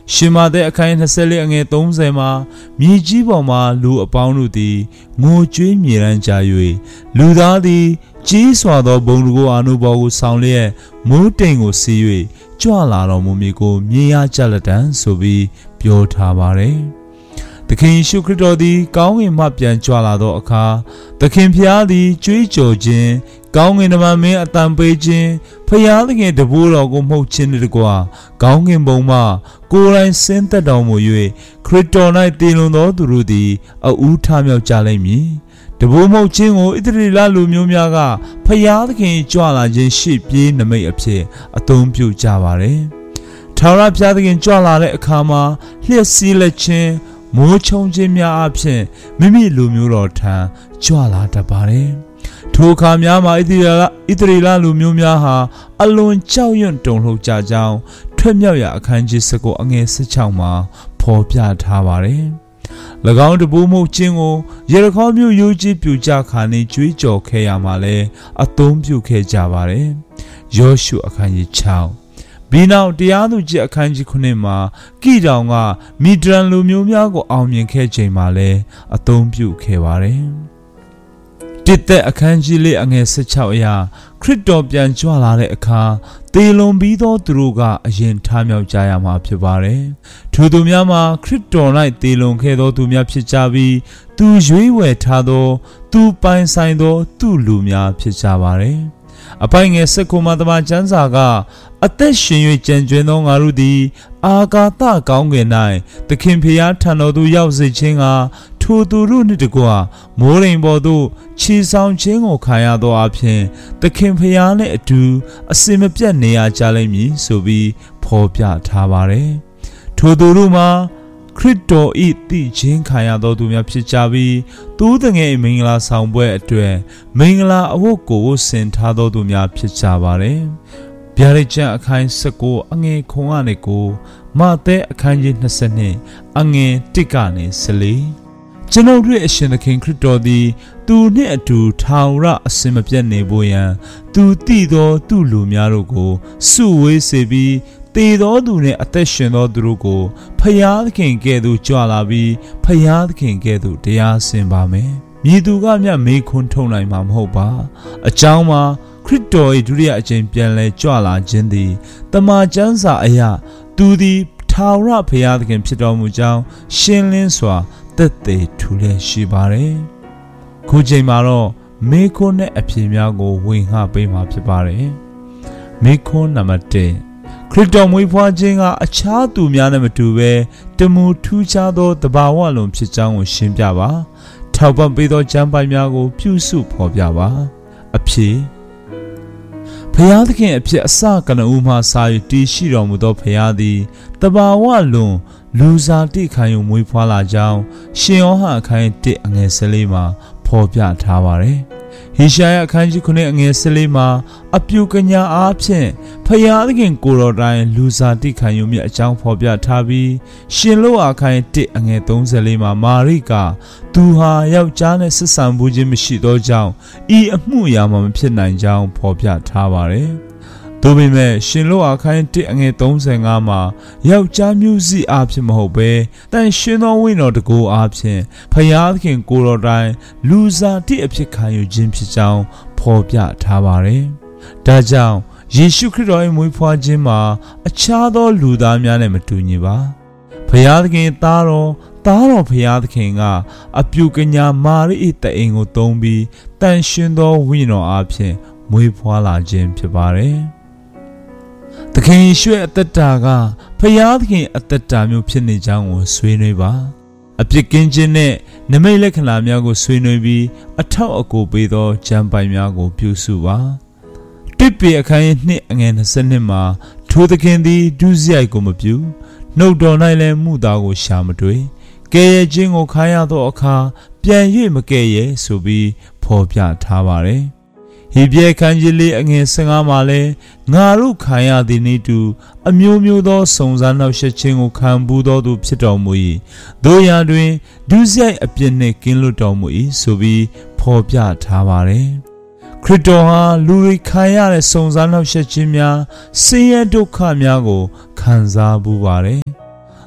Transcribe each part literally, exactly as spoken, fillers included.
ရှင်မာသက်အခန်းနှစ်ဆယ်လေးအငယ်သုံးဆယ်မှာမြေကြီးပေါ်မှာလူအပေါင်းတို့သည်ငိုကြွေးမြေရန်ကြ၍လူသားသည်ကြီးစွာသောဘုံကိုအာနုဘော်ကိုဆောင်လျက်မိုးတိမ်ကိုစီး၍ကြွလာတော်မူမည်ကိုမြင်ရကြလက်တံဆိုပြီးပြောထားပါတယ်။သခင်ယေရှုခရစ်တော်သည်ကောင်းကင်မှပြန်ကြွလာသောအခါသခင်ဖျားသည်ကြွေးကြော်ခြင်းကောင်းကင်တမန်မင်းအတန်ပေးခြင်းဖျားသခင်တပည့်တော်ကိုမှုတ်ခြင်းတကွာကောင်းကင်ဘုံမှကိုယ်တိုင်ဆင်းသက်တော်မူ၍ခရစ်တော်၌တည်လွန်သောသူတို့သည်အဦးထမြောက်ကြလိမ့်မည်တပည့်မှုတ်ခြင်းကိုဣသရေလလူမျိုးများကဖျားသခင်ကြွလာခြင်းရှေ့ပြေးနမိတ်အဖြစ်အသုံးပြုကြပါတယ်ထာဝရဘုရားသခင်ကြွလာတဲ့အခါမှာလျှက်စီးလက်ခြင်းမိုးချုံခြင်းများအဖြစ်မိမိလူမျိုးတော်ထံကြွလာတတ်ပါတယ်ထိုအခါများမှာဣသရေလဣသရေလလူမျိုးများဟာအလွန်ကြောက်ရွံ့တုန်လှုပ်ကြကြောင်းထွက်မြောက်ရာအခန်းကြီး၁၉အငယ်၁၆မှာဖော်ပြထားပါတယ်။၎င်းတပူးမှုချင်းကိုယေရခေါမြို့ရိုးကြီးပြူကြခါနေကြွေးကြော်ခဲ့ရမှာလဲအသုံးပြုခဲ့ကြပါတယ်။ယောရှုအခန်းကြီး၆ပြီးနောက်တရားသူကြီးအခန်းကြီးခုနှစ်မှာကိတောင်ကမီဒရန်လူမျိုးများကိုအောင်မြင်ခဲ့ချိန်မှာလဲအသုံးပြုခဲ့ပါတယ်။တစ်သက်အခန်းကြီးလေးအငယ်၁၆အရာခရစ်တော်ပြန်ကြွလာတဲ့အခါသေလွန်ပြီးသောသူတို့ကအရင်ထမြောက်ကြရမှာဖြစ်ပါတယ်။ထိုသူများမှာခရစ်တော်၌သေလွန်ခဲ့သောသူများဖြစ်ကြပြီးသူရွေးဝယ်ထားသောသူပိုင်ဆိုင်သောသူလူများဖြစ်ကြပါတယ်။အပိုင်းငယ်၁၉မှာတမန်ကျမ်းစာကအသက်ရှင်၍ကြံကျွင်းသောငါတို့သည်အာကာသကောင်းကင်၌သခင်ဖျားထံတော်သို့ရောက်စေခြင်းကထိုသူတို့နှင့်တကွမိုးရိမ်ပေါ်သို့ခြေဆောင်ခြင်းကိုခံရသောအဖြစ်သခင်ဖျားနှင့်အတူအစင်မပြတ်နေရကြလိမ့်မည်ဆိုပြီးဖော်ပြထားပါတယ်။ထိုသူတို့မှာခရစ်တော်၏တည်ခြင်းခံရသောသူများဖြစ်ကြပြီးသူတငယ်မင်္ဂလာဆောင်ပွဲအတွက်မင်္ဂလာအဝတ်ကိုဝတ်ဆင်ထားသောသူများဖြစ်ကြပါတယ်။ဗျာဒိတ်ကျမ်းအခန်း၁၉အငယ်ခုံကနေကိုမဿဲအခန်းကြီး၂၂အငယ်၁ကနေ၁၄ကျွန်ုပ်တို့အရှင်သခင်ခရစ်တော်သည်သူနှင့်အတူထာဝရအစင်မပြတ်နေဖို့ရန်သူတည်သောသူလူများတို့ကိုစုဝေးစေပြီးတည်သောသူနှင့်အသက်ရှင်သောသူတို့ကိုဖျားသခင်ကဲ့သို့ကြွလာပြီးဖျားသခင်ကဲ့သို့တရားစင်ပါမယ်။မြည်သူကမျှမေးခွန်းထုတ်နိုင်မှာမဟုတ်ပါ။အကြောင်းမှာခရစ်တော်၏ဒုတိယအကြိမ်ပြန်လဲကြွလာခြင်းသည်တမန်ကျမ်းစာအရသူသည်ထာဝရဘုရားသခင်ဖြစ်တော်မူကြောင်းရှင်းလင်းစွာသက်သေထူလျက်ရှိပါတယ်။ခုချိန်မှာတော့မေခွန်းနဲ့အဖြေများကိုဝင်ဟပေးမှာဖြစ်ပါတယ်။မေခွန်းနံပါတ်၁ခရစ်တော်မွေးဖွားခြင်းကအခြားသူများနဲ့မတူဘဲတမူထူးခြားသောတဘာဝလုံးဖြစ်ကြောင်းကိုရှင်းပြပါ။ထောက်ပံ့ပေးသောကျမ်းပိုင်များကိုပြုစုဖော်ပြပါ။အဖြေဖျားသခင်အဖြစ်အစကနဦးမှစာ၍တည်ရှိတော်မူသောဖျားသည်တဘာဝလွန်လူစားတိခံယူမွေးဖွားလာကြောင်းရှင်ယောဟန်အခန်း၁အငယ်၁၄မှာဖော်ပြထားပါတယ်။ဟေရှာယအခန်းကြီးခုနှစ်အငယ်၁၄မှာအပြုကညာအားဖြင့်ဖျားသခင်ကိုယ်တော်တိုင်လူစားတိခံယူမြတ်အကြောင်းဖော်ပြထားပြီးရှင်လောအခန်း၁အငယ်၃၄မှာမာရိကသူဟာယောက်ျားနဲ့ဆက်ဆံမှုခြင်းမရှိသောကြောင့်ဤအမှုအရာမှမဖြစ်နိုင်ကြောင်းဖော်ပြထားပါတယ်။သို့ပေမဲ့ရှင်လောအခန်း၁အငယ်၃၅မှာယောက်ျားမျိုးစိအားဖြင့်မဟုတ်ဘဲတန်ရှင်သောဝိညာဉ်တော်တကူအားဖြင့်ဖျားသခင်ကိုယ်တော်တိုင်လူစားတိအဖြစ်ခံယူခြင်းဖြစ်ကြောင်းဖော်ပြထားပါတယ်။ဒါကြောင့်ယေရှုခရစ်တော်၏မွေးဖွားခြင်းမှာအခြားသောလူသားများနဲ့မတူညီပါ။ဖျားသခင်သားတော်သားတော်ဖျားသခင်ကအပြုကညာမာရိ၏တအိမ်ကိုသုံးပြီးတန်ရှင်သောဝိညာဉ်တော်အားဖြင့်မွေးဖွားလာခြင်းဖြစ်ပါတယ်။သခင်ယေရှုရဲ့အသက်တာကဖျားသခင်အသက်တာမျိုးဖြစ်နေကြောင်းကိုဆွေးနွေးပါအပြစ်ကင်းခြင်းနဲ့နမိတ်လက္ခဏာများကိုဆွေးနွေးပြီးအထောက်အကူပေးသောကျမ်းပိုင်များကိုပြုစုပါတစ်ပေအခန်းနှစ်အငယ်၂၂မှာထိုသခင်သည်ဒုစရိုက်ကိုမပြုနှုတ်တော်၌လည်းမှုသားကိုရှာမတွေ့ကဲရဲ့ခြင်းကိုခါရသောအခါပြန်၍မကဲရဲ့ဆိုပြီးဖော်ပြထားပါတယ်ဟေဘရဲခန်းကြီးလေးအငယ်၁၅မှာလဲငါတို့ခံရသည်နည်းတူအမျိုးမျိုးသောစုံစမ်းနှောက်ယှက်ခြင်းကိုခံပူးသောသူဖြစ်တော်မူ၏တို့ရာတွင်ဒုစရိုက်အပြစ်နှင့်ကင်းလွတ်တော်မူ၏ဆိုပြီးဖော်ပြထားပါတယ်ခရစ်တော်ဟာလူတွေခံရတဲ့စုံစမ်းနှောက်ယှက်ခြင်းများဆင်းရဲဒုက္ခများကိုခံစားပူးပါတယ်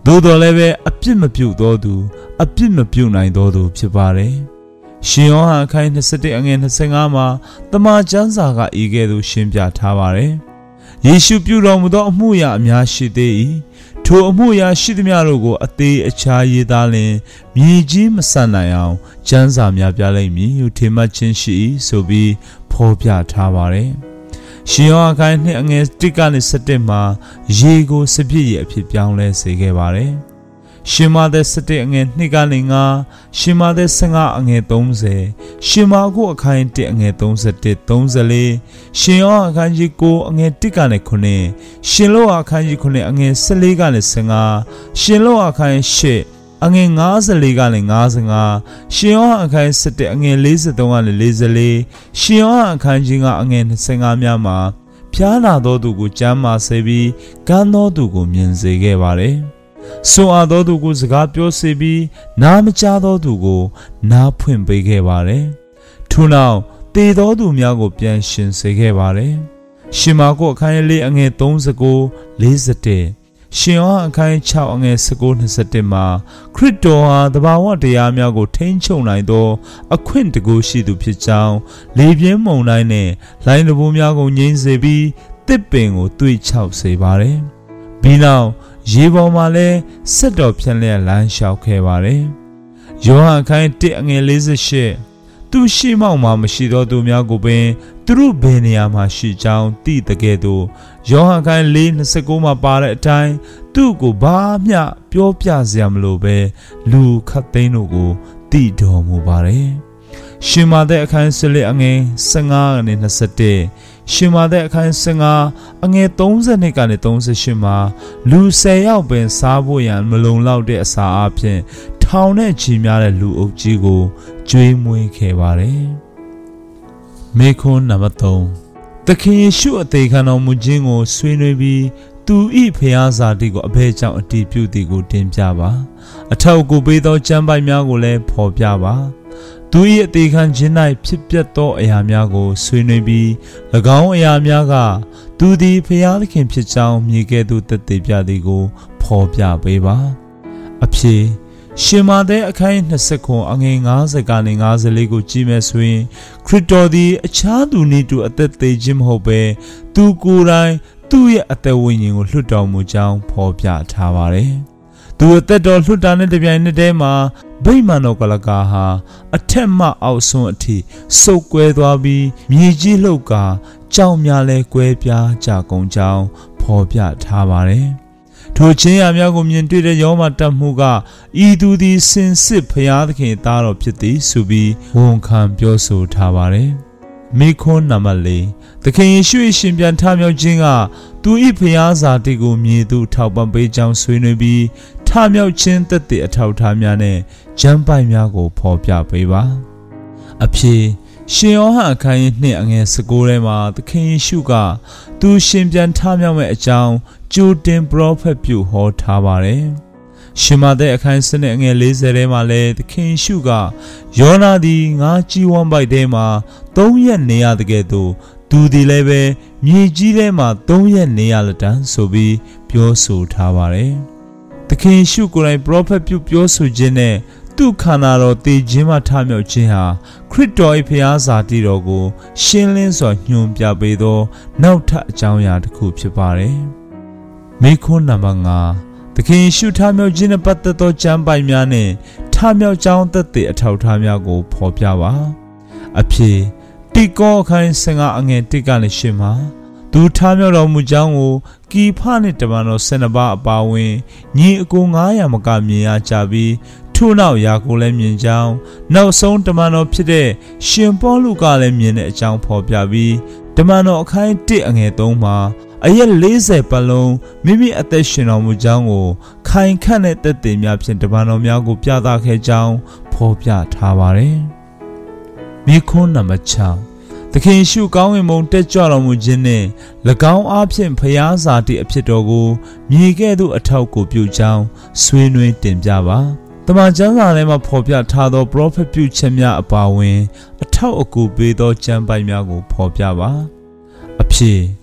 သို့တော်လည်းပဲအပြစ်မပြုတ်သောသူအပြစ်မပြုတ်နိုင်သောသူဖြစ်ပါတယ်ရှင်ယောဟန်အခန်း၂၁အငယ်၂၅မှာတမန်ကျမ်းစာကဤကဲ့သို့ရှင်းပြထားပါတယ်ယေရှုပြုတော်မူသောအမှုရာအများရှိသေး၏ထိုအမှုရာရှိသမျှတို့ကိုအသေးအခြားရေးသားလင်မြေကြီးမဆန်နိုင်အောင်ကျမ်းစာများပြလိမ့်မည်ဟုထင်မှတ်ခြင်းရှိ၏ဆိုပြီးဖော်ပြထားပါတယ်ရှင်ယောဟန်အခန်း၂အငယ်၁ကနေ၁၁မှာရေကိုစပြည့်ရအဖြစ်ပြောင်းလဲစေခဲ့ပါတယ်ရှင်မာသက်၁၁အငယ်၂ကနေ၅ရှင်မာသက်၁၅အငယ်၃၀ရှင်မာကုအခန်း၁အငယ်၃၁ ၃၄ရှင်ယောဟန်အခန်းကြီး၉အငယ်၁ကနေ၉ရှင်လောအခန်းကြီး၉အငယ်၁၄ကနေ၁၅ရှင်လောအခန်း၈အငယ်၅၄ကနေ၅၅ရှင်ယောဟန်အခန်း၁၁အငယ်၄၃ကနေ၄၄ရှင်ယောဟန်အခန်းကြီး၅အငယ်၂၅များမှာဖျားနာသောသူကိုကျမ်းမာစေပြီးကန်းသောသူကိုမြင်စေခဲ့ပါတယ်ဆွမ်းအားသောသူကိုစကားပြောစေပြီးနားမကြားသောသူကိုနားဖွင့်ပေးခဲ့ပါတယ်ထို့နောက်သေသောသူများကိုပြန်ရှင်စေခဲ့ပါတယ်ရှင်မာကုအခန်းလေးအငယ်၃၉ ၄၁ရှင်ယောဟန်အခန်း၆အငယ်၁၉ ၂၁မှာခရစ်တော်ဟာတဘာဝတရားများကိုထိန်းချုပ်နိုင်သောအခွင့်တကူရှိသူဖြစ်ကြောင်းလေပြင်းမုန်တိုင်းနဲ့လိုင်းတဘိုးများကိုငြိမ်းစေပြီးတစ်ပင်ကိုသွေ့ချောက်စေပါတယ်ပြီးနောက်ရေပေါ်မှာလဲဆက်တော်ဖြန့်လျက်လမ်းလျှောက်ခဲ့ပါတယ်ယောဟန်အခန်း၁အငယ်၄၈သူရှိမောက်မှာမရှိသောသူများကိုပင်သူတို့ဘယ်နေရာမှာရှိကြောင်းသိတဲ့ကဲ့သို့ယောဟန်အခန်း၄၂၉မှာပါတဲ့အတိုင်းသူ့ကိုဘာမျှပြောပြစရာမလိုပဲလူခတ်သိန်းတို့ကိုသိတော်မူပါတယ်ရှင်မာသက်အခန်း၁၄အငယ်၁၅ကနေ၂၁ရှင်မာသက်အခန်း၁၅အငယ်၃၂ကနေ၃၈မှာလူ၁၀ယောက်ပင်စားဖို့ရန်မလုံလောက်တဲ့အစာအဖြစ်ထောင်နဲ့ချီများတဲ့လူအုပ်ကြီးကိုကျွေးမွေးခဲ့ပါတယ်မေခွန်းနံပါတ်၃သခင်ယေရှုအသေးခံတော်မူခြင်းကိုဆွေးနွေးပြီးသူ၏ဖျားစာတိကိုအဘဲကြောင့်အတည်ပြုသည်ကိုတင်ပြပါအထောက်အကူပေးသောကျမ်းပိုက်များကိုလည်းဖော်ပြပါသူ၏အသေးခံခြင်း၌ဖြစ်ပျက်သောအရာများကိုဆွေးနွေးပြီး၎င်းအရာများကသူသည်ဖျားသခင်ဖြစ်ကြောင်းမြေကဲ့သို့သက်သေပြသည်ကိုဖော်ပြပေးပါအဖြစ်ရှင်မာသက်အခန်း၂၉အငယ်၅၀ကနေ၅၄ကိုကြည့်မယ်ဆိုရင်ခရစ်တော်သည်အခြားသူနည်းတူအသက်သေးခြင်းမဟုတ်ဘဲသူကိုယ်တိုင်သူ့ရဲ့အသက်ဝိညာဉ်ကိုလွှတ်တော်မူကြောင်းဖော်ပြထားပါတယ်သူအသက်တော်လွှတ်တာနဲ့တပြိုင်နက်တည်းမှာဗိမာန်တော်ကလကာဟာအထက်မှအောက်ဆုံးအထိစုပ်ကွဲသွားပြီးမြေကြီးလှုပ်ကာကြောင်များလဲကွဲပြားကြကုန်ကြောင်းဖော်ပြထားပါတယ်ထိုချင်းရများကိုမြင်တွေ့တဲ့ယောမတတ်မှုကဤသူသည်စင်စစ်ဖျားသခင်သားတော်ဖြစ်သည်ဆိုပြီးဝန်ခံပြောဆိုထားပါတယ်မိခွန်းနံပါတ်၄သခင်ယေရှု၏ရှင်ပြန်ထမြောက်ခြင်းကသူ၏ဖျားစာတိကိုမြေသူထောက်ပံ့ပေးကြောင်းဆွေးနွေးပြီးထမြောက်ခြင်းသက်သေအထောက်ထားများနဲ့ကျမ်းပိုက်များကိုဖော်ပြပေးပါအဖြစ်ရှင်ယောဟန်အခန်းကြီး၂အငယ်၁၉ထဲမှာသခင်ယေရှုကသူရှင်ပြန်ထမြောက်မဲ့အကြောင်းကြိုတင်ပရောဖက်ပြုဟောထားပါတယ်ရှင်မာသက်အခန်း၁၂အငယ်၄၀ထဲမှာလည်းသခင်ယေရှုကယောနာသည်ငါကြီးဝမ်းပိုက်ထဲမှာ၃ရက်နေရတဲ့ကဲ့သို့သူသည်လည်းပဲမြေကြီးထဲမှာ၃ရက်နေရလက်တန်းဆိုပြီးပြောဆိုထားပါတယ်သခင်ယေရှုကိုယ်တိုင်ပရောဖက်ပြုပြောဆိုခြင်းနဲ့သူခန္ဓာတော်တည်ခြင်းမှထမြောက်ခြင်းဟာခရစ်တော်၏ဖျားစာတိတော်ကိုရှင်းလင်းစွာညွှန်ပြပေးသောနောက်ထပ်အကြောင်းအရာတစ်ခုဖြစ်ပါတယ်မိခွန်းနံပါတ်၅သခင်ယေရှုထမြောက်ခြင်းနဲ့ပတ်သက်သောကျမ်းပိုက်များနဲ့ထမြောက်ကြောင်းသက်သေအထောက်အထားများကိုဖော်ပြပါအဖြစ်တိကောအခန်း၁၅အငယ်၁ကနေ၈မှာသူထမြောက်တော်မူကြောင်းကိုကီဖနှင့်တမန်တော်၁၂ပါးအပါအဝင်ညီအကို၅ရာမကမြင်ရကြပြီးထို့နောက်ယာကိုလည်းမြင်ကြောင်းနောက်ဆုံးတမန်တော်ဖြစ်တဲ့ရှင်ပေါလုကလည်းမြင်တဲ့အကြောင်းဖော်ပြပြီးတမန်တော်အခန်း၁အငယ်၃မှာအရက်၄၀ပတ်လုံးမိမိအသက်ရှင်တော်မူကြောင်းကိုခိုင်ခန့်တဲ့သက်သေများဖြင့်တမန်တော်များကိုပြသခဲ့ကြောင်းဖော်ပြထားပါတယ်မိခွန်းနံပါတ်၆သခင်ယေရှုကောင်းကင်ဘုံတက်ကြွတော်မူခြင်းနှင့်၎င်းအားဖြင့်ဖျားစာတိအဖြစ်တော်ကိုမြေကဲ့သို့အထောက်ကိုပြုကြောင်းဆွေးနွေးတင်ပြပါတမန်ကျမ်းစာထဲမှာဖော်ပြထားသောပရောဖက်ပြုချက်များအပါအဝင်အထောက်အကူပေးသောကျမ်းပိုက်များကိုဖော်ပြပါအဖြစ်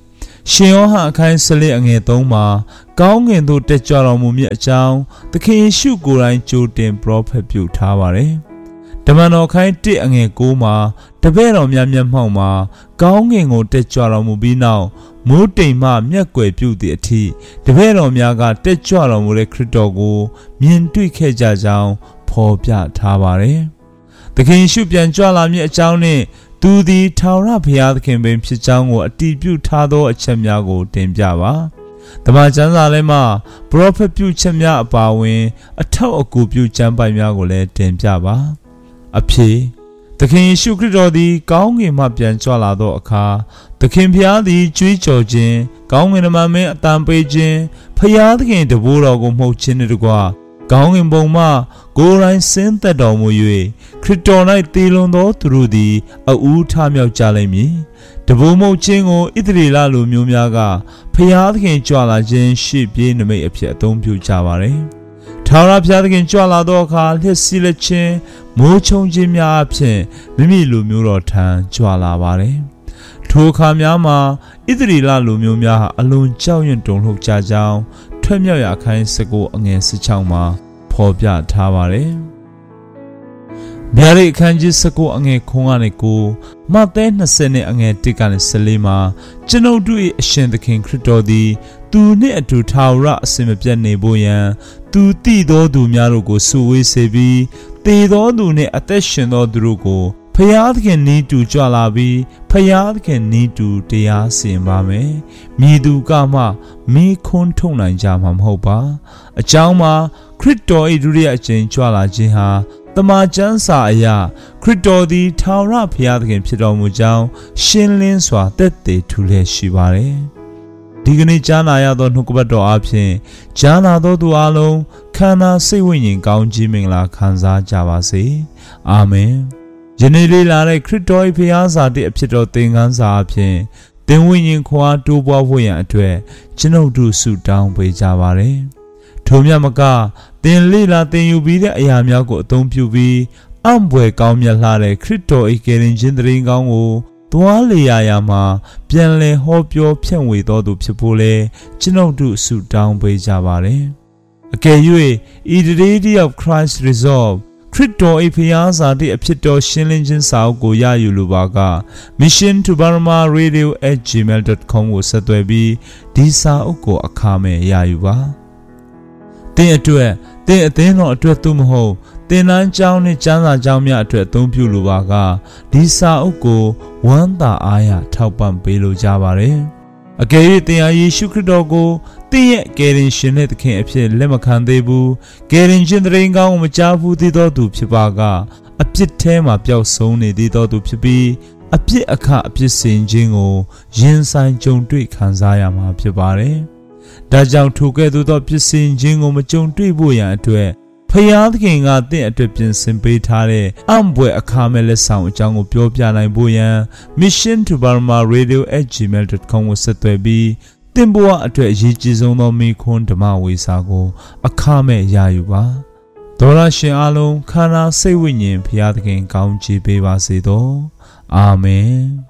ရှင်ယောဟန်အခန်းဆယ်လေးအငယ်သုံးမှာကောင်းငင်သို့တက်ကြွတော်မူမည်အကြောင်းသခင်ယေရှုကိုယ်တိုင်ကြိုတင်ပရောဖက်ပြုထားပါတယ်။ဓမ္မတော်ခိုင်းတစ်အငယ်ကိုမှာတပည့်တော်များမျက်မှောက်မှာကောင်းငင်ကိုတက်ကြွတော်မူပြီးနောက်မိုးတိမ်မှမျက်ကွယ်ပြုသည့်အထိတပည့်တော်များကတက်ကြွတော်မူတဲ့ခရစ်တော်ကိုမြင်တွေ့ခဲ့ကြကြောင်းဖော်ပြထားပါတယ်။သခင်ယေရှုပြန်ကြွလာမည်အကြောင်းနှင့်သူသည်ထာဝရဘုရားသခင်ပင်ဖြစ်ကြောင်းကိုအတည်ပြုထားသောအချက်များကိုတင်ပြပါ။ဓမ္မကျမ်းစာထဲမှာပရောဖက်ပြုချက်များအပါအဝင်အထောက်အကူပြုကျမ်းပိုင်များကိုလည်းတင်ပြပါ။အဖြစ်သခင်ယေရှုခရစ်တော်သည်ကောင်းကင်မှပြန်ကြွလာသောအခါသခင်ဘုရားသည်ကြွေးကြော်ခြင်းကောင်းကင်တမန်မင်းအတန်ပေးခြင်းဘုရားသခင်တဘိုးတော်ကိုမှုတ်ခြင်းနှင့်တကွကောင်းကင်ဘုံမှကိုယ်တိုင်ဆင်းသက်တော်မူ၍ခရစ်တော်၌တည်လွန်သောသူတို့သည်အဦးထမြောက်ကြလိမ့်မည်။တဘိုးမှုတ်ခြင်းကိုဣသရေလလူမျိုးများကဘုရားသခင်ကြွလာခြင်းရှေ့ပြေးနမိတ်အဖြစ်အသုံးပြုကြပါれ။ထာဝရဘုရားသခင်ကြွလာသောအခါလျှက်စီးလက်ခြင်းမိုးချုံခြင်းများအဖြစ်မိမိလူမျိုးတော်ထံကြွလာပါတယ်။ထိုအခါများမှာဣသရေလလူမျိုးများဟာအလွန်ကြောက်ရွံ့တုန်လှုပ်ကြကြောင်းထွက်မြောက်ရာခိုင်းစကိုအငယ်၁၆မှာဖော်ပြထားပါတယ်။ဗျာဒိတ်အခန်းကြီး၁၉အငယ်ခုံကနေကိုမဿဲ၂၀နဲ့အငယ်၁ကနေ၁၄မှာကျွန်ုပ်တို့၏အရှင်သခင်ခရစ်တော်သည်သူနှင့်အတူထာဝရအစဉ်မပြတ်နေဖို့ရန်သူတည်သောသူများတို့ကိုစုဝေးစေပြီးတည်သောသူနှင့်အသက်ရှင်သောသူတို့ကိုဖယားသခင်နီးတူကြွလာပြီးဖယားသခင်နီးတူတရားစီရင်ပါမယ်။မိသူကမှမိခွန်းထုတ်နိုင်ကြမှာမဟုတ်ပါ။အကြောင်းမှာခရစ်တော်၏ဒုတိယအကြိမ်ကြွလာခြင်းဟာတမန်ကျမ်းစာအရခရစ်တော်သည်ထာဝရဘုရားသခင်ဖြစ်တော်မူကြောင်းရှင်းလင်းစွာသက်သေထူလျက်ရှိပါတယ်။ဒီကနေ့ကြားနာရသောနှုတ်ကပတ်တော်အပြင်ကြားနာသောသူအလုံးခန္ဓာစိတ်ဝိညာဉ်ကောင်းကြီးမင်္ဂလာခံစားကြပါစေ။အာမင်။ယနေ့လေးလာတဲ့ခရစ်တော်၏ဘုရားစာတည်းအဖြစ်တော်သင်ခန်းစာအပြင်သင်ဝိညာဉ်ခွာတိုးပွားဖို့ရန်အတွက်ကျွန်ုပ်တို့ဆုတောင်းပေးကြပါရစေ။ထိုမြတ်မကသင်လေးလာသင်ယူပြီးတဲ့အရာများကိုအသုံးပြုပြီးအံ့ဘွယ်ကောင်းမြတ်လှတဲ့ခရစ်တော်၏ကယ်တင်ခြင်းတရင်ကောင်းကိုသွားလေရာရာမှာပြန်လည်ဟောပြောဖြန့်ဝေတော်သူဖြစ်ဖို့လဲကျွန်ုပ်တို့ဆုတောင်းပေးကြပါရစေ။အကယ်၍ဤတရေဒီ of Christ Resolveခရစ်တော်၏ဘုရားစာတည်းအဖြစ်တော်ရှင်းလင်းခြင်းစာအုပ်ကိုရယူလိုပါက mission to burma radio at gmail dot com ကိုဆက်သွယ်ပြီးဒီစာအုပ်ကိုအခမဲ့ရယူပါ။သင်အတွက်သင်အသင်းတော်အတွက်သို့မဟုတ်သင်တန်းကျောင်းနှင့်ကျမ်းစာကျောင်းများအတွက်အသုံးပြုလိုပါကဒီစာအုပ်ကိုဝမ်းသာအားရထောက်ပံ့ပေးလိုကြပါရစေ။အကယ်၍သင်ဟာယေရှုခရစ်တော်ကိုသင်ရဲ့ကယ်တင်ရှင်နဲ့သခင်အဖြစ်လက်မခံသေးဘူးကယ်တင်ရှင်တရင်ကောင်းကိုမကြားဘူးသေးသောသူဖြစ်ပါကအပြစ်ထဲမှာပျောက်ဆုံးနေသေးသောသူဖြစ်ပြီးအပြစ်အခအပြစ်စင်ခြင်းကိုရင်ဆိုင်ကြုံတွေ့ခံစားရမှာဖြစ်ပါတယ်။ဒါကြောင့်ထိုကဲ့သို့သောပြစ်စင်ခြင်းကိုမကြုံတွေ့ဖို့ရန်အတွက်ဖယားသခင်ကသင်အတွက်ပြင်ဆင်ပေးထားတဲ့အံ့ဘွယ်အခါမဲ့လက်ဆောင်အကြောင်းကိုပြောပြနိုင်ဖို့ရန် mission to burma radio at gmail dot com ကိုဆက်သွယ်ပြီးသင်ဘဝအတွက်အရေးကြီးဆုံးသောမိခွန်းဓမ္မဝေစာကိုအခမဲ့ရယူပါ။သောရရှင်အားလုံးခန္ဓာစိတ်ဝိညာဉ်ဖယားသခင်ကောင်းချီးပေးပါစေသော။အာမင်။